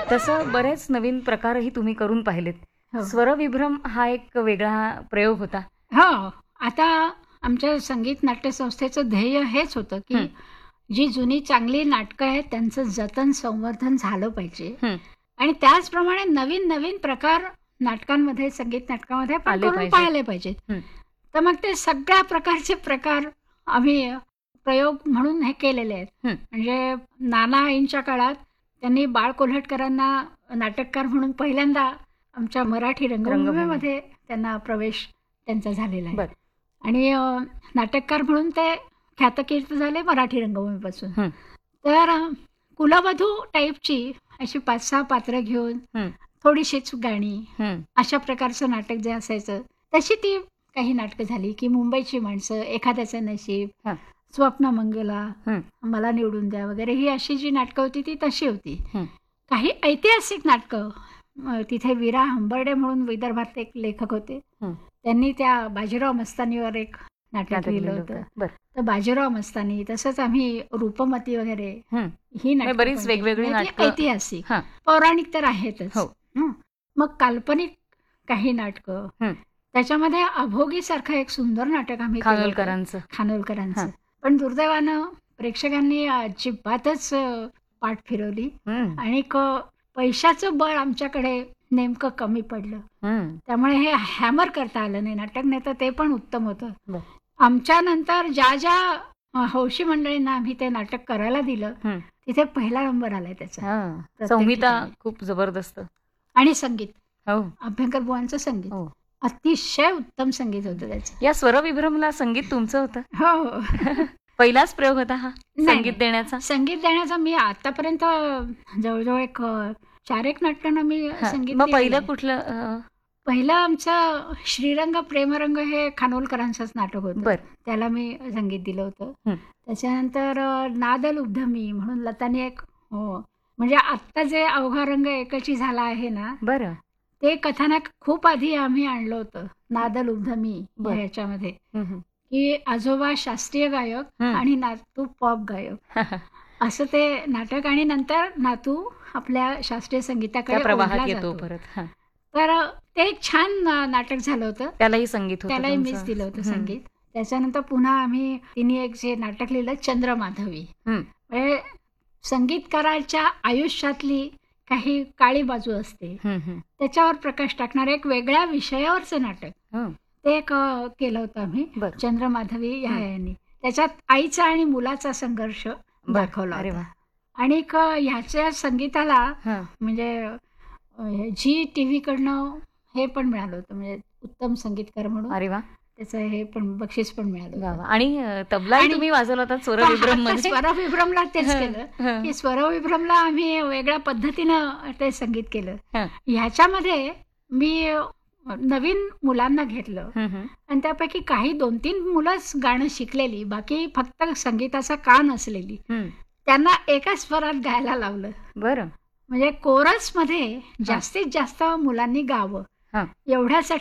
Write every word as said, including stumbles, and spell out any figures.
तसं बरेच नवीन प्रकारही तुम्ही करून पाहिलेत. हो. स्वरविभ्रम हा एक वेगळा प्रयोग होता. हो. आता आमच्या संगीत नाट्य संस्थेचं ध्येय हेच होतं, की हं. जी जुनी चांगली नाटकं आहेत त्यांचं जतन संवर्धन झालं पाहिजे हं. आणि त्याचप्रमाणे नवीन नवीन प्रकार नाटकांमध्ये, संगीत नाटकामध्ये आपण आले करून पाहिजेत. पाहिले पाहिजेत. हं. तर मग ते सगळ्या प्रकारचे प्रकार आम्ही प्रयोग म्हणून हे केलेले आहेत. हं. म्हणजे नाना आईंच्या काळात त्यांनी बाळ कोल्हटकरांना नाटककार म्हणून पहिल्यांदा आमच्या मराठी रंगभूमीमध्ये त्यांना प्रवेश त्यांचा झालेला आहे. बरं. आणि अ, नाटककार म्हणून ते ख्यातकीर्त झाले मराठी रंगभूमीपासून. हं. तर अ, कुलवधू टाईपची अशी पाच सहा पात्रं घेऊन हं. थोडीशीच गाणी हं. अशा प्रकारचं नाटक जे असायचं तशी ती काही नाटकं झाली, की मुंबईची माणसं, एखाद्याचं नशीब, हां. स्वप्नमंगला, हं. मला निवडून द्या वगैरे ही अशी जी नाटकं होती ती तशी होती. हं. काही ऐतिहासिक नाटकं अ, तिथे विरा हंबर्डे म्हणून विदर्भात एक लेखक होते. हं. त्यांनी त्या बाजीराव मस्तानीवर एक नाटक नाटक लिहिलं लिहिलं होतं. होतं. बरं. तर बाजीराव मस्तानी तसंच आम्ही रूपमती वगैरे हं. ही नाटकं बरीच पण केली. वेगवेगळी म्हणजे ती नाटकं. ऐतिहासिक, हां. पौराणिक तर आहेतच. हो. हं. मग काल्पनिक काही नाटकं, हं. त्याच्यामध्ये अभोगीसारखं एक सुंदर नाटक आम्ही केलं होतं. खानोलकरांचं. खानोलकरांचं. हां. पण दुर्दैवानं प्रेक्षकांनी अजिबातच अ, पाठ फिरवली हं. आणि क पैशाचं बळ आमच्याकडे नेमकं कमी पडलं. हं. त्यामुळे हे हॅमर करता आलं नाही नाटक, नाही तर ते पण उत्तम होतं. बरं. आमच्या नंतर ज्या ज्या अ, हौशी मंडळींना आम्ही ते नाटक करायला दिलं हं. तिथे पहिला नंबर आलाय त्याचा. हां. प्रत्येक संहिता ठिकाणी. खूप जबरदस्त. आणि संगीत, हो. अभ्यंकर बुवांचं संगीत हो. अतिशय उत्तम संगीत होतं त्याचं. या स्वरविभ्रमला संगीत तुमचं होतं? हो, हो. पहिलाच प्रयोग होता हा नाही, संगीत नाही. देण्याचा? संगीत देण्याचा मी आतापर्यंत जवळजवळ एक अ, चार एक नाटकांना मी हां. संगीत मग दिलेलं पहिलं आहे. कुठलं? अ, पहिलं आमचं श्रीरंग प्रेमरंग हे खानोलकरांचंच नाटक होतं. बरं. त्याला मी संगीत दिलं होतं. हं. त्याच्यानंतर अ, नादल उद्धमी म्हणून लतानी एक हो, म्हणजे आत्ता जे अवघा रंग एकची झाला आहे ना, बरं. ते कथानक खूप आधी आम्ही आणलं होतं. नादल उद्धमी बरं. ह्याच्यामध्ये, हं, हं. की आजोबा शास्त्रीय गायक हं. आणि नातू पॉप गायक असं ते नाटक आणि नंतर नातू आपल्या शास्त्रीय त्या संगीताकडे प्रवाहात ओढला येतो जातो. परत. हां. तर अ, ते एक छान अ, नाटक झालं होतं. त्यालाही संगीत होतं त्यालाही मीच तुमचं? दिलं होतं हं. संगीत. त्याच्यानंतर पुन्हा आम्ही तिने एक जे नाटक लिहिलं चंद्रमाधवी. हं. म्हणजे संगीतकाराच्या आयुष्यातली काही काळी बाजू असते, हं, हं. त्याच्यावर प्रकाश टाकणारं एक वेगळ्या विषयावरचं नाटक. हं. ते एक अ, केलं होतं आम्ही बरं. चंद्रमाधवी ह्या हं. ह्यानी. त्याच्यात आईचा आणि मुलाचा संघर्ष बरं. दाखवला अरे होता. वाह! आणि एक अ, ह्याच्या संगीताला हां. म्हणजे अ, झी टीव्हीकडनं हे पण मिळालं होतं, म्हणजे उत्तम संगीतकार म्हणून अरे वाह! त्याचं हे पण बक्षीस पण मिळालं वाह, होतं. वाह! आणि अ, तबलाही आणि तुम्ही वाजवला होता स्वरविभ्रममध्ये? स्वरविभ्रमला तेच हं, केलं, हं. की स्वरविभ्रमला आम्ही वेगळ्या पद्धतीनं ते संगीत केलं. हं. ह्याच्यामध्ये मी अ, नवीन मुलांना घेतलं हं, हं. आणि त्यापैकी काही दोन तीन मुलंच गाणं शिकलेली, बाकी फक्त संगीताचा कान असलेली. हं. त्यांना एका स्वरात गायला लावलं. बरं. म्हणजे कोरसमध्ये जास्तीत जास्त मुलांनी गावं हां. एवढ्यासाठी